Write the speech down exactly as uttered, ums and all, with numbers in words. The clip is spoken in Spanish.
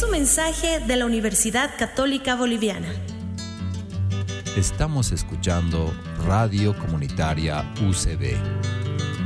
un mensaje de la Universidad Católica Boliviana. Estamos escuchando Radio Comunitaria U C B.